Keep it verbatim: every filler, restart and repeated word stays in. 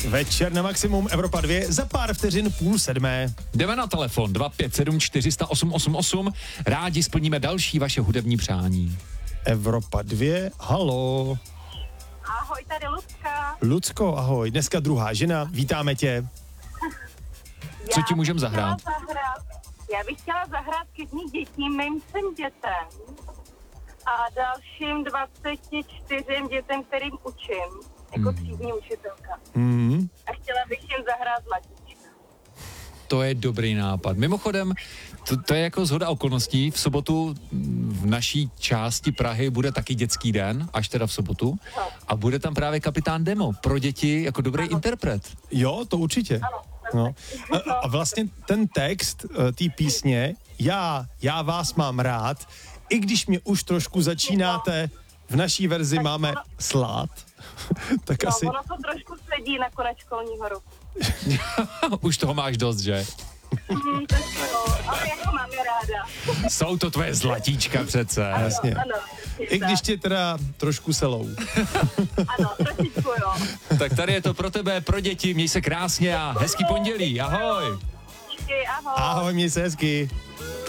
Večer na maximum Evropa dva za pár vteřin půl sedmé. Jdeme na telefon dva pět sedm čtyři nula osm osm osm. Rádi splníme další vaše hudební přání. Evropa dva, halo. Ahoj, tady Lucka. Lucko, ahoj. Dneska druhá žena, vítáme tě. Co ti můžem zahrát? zahrát? Já bych chtěla zahrát ke dní dětí mým třem dětem a dalším dvaceti čtyřem dětem, kterým učím, jako Hmm. třídní učitelka. Mm. A chtěla bych jim zahrát Zlatíčka. To je dobrý nápad. Mimochodem, to, to je jako shoda okolností. V sobotu v naší části Prahy bude taky dětský den, až teda v sobotu. A bude tam právě kapitán Demo pro děti jako dobrý ano. interpret. Jo, to určitě. Ano. No. A, a vlastně ten text té písně, já, já vás mám rád, i když mě už trošku začínáte, v naší verzi máme slát, tak No, asi... ono to trošku sedí na konec školního roku. Už toho máš dost, že? Hmm, tak jo, ale jako mám je ráda. Jsou to tvoje zlatíčka přece. Jasně. Ano, I když tě teda trošku selou. Ano, trošičku jo. Tak tady je to pro tebe, pro děti, měj se krásně a hezký pondělí, ahoj. Díky, ahoj. Ahoj, měj se hezky.